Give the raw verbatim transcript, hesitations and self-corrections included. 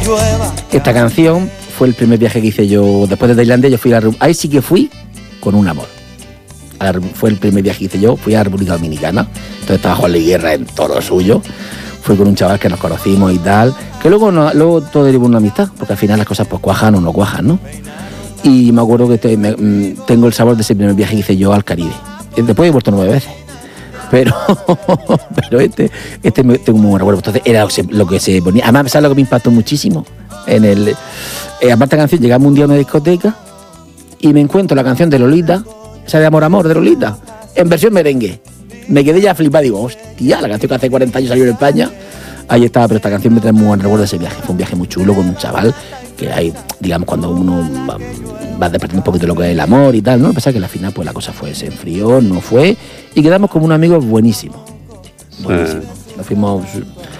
Esta canción fue el primer viaje que hice yo después de Tailandia. Yo fui a la, ahí sí que fui con un amor. A la, fue el primer viaje que hice yo, fui a la República Dominicana. Entonces estaba Juan Luis Guerra en todo lo suyo. Fui con un chaval que nos conocimos y tal, que luego, no, luego todo derivó en una amistad, porque al final las cosas pues cuajan o no cuajan, ¿no? Y me acuerdo que te, me, tengo el sabor de ese primer viaje que hice yo al Caribe. Después he vuelto nueve veces. Pero, pero este, este me, tengo muy buen recuerdo. Entonces era lo que se ponía. Además, ¿sabes lo que me impactó muchísimo? En el, eh, aparte de la canción, llegamos un día a una discoteca y me encuentro la canción de Lolita, esa de Amor Amor de Lolita, en versión merengue. Me quedé ya flipada, digo, hostia, la canción que hace cuarenta años salió en España. Ahí estaba, pero esta canción me trae muy buen recuerdo de ese viaje. Fue un viaje muy chulo con un chaval que hay, digamos, cuando uno va, va despertando un poquito lo que es el amor y tal, ¿no? Lo que pasa es que al final pues la cosa fue, se enfrió, no fue, y quedamos como unos amigos buenísimos. Buenísimos. Nos fuimos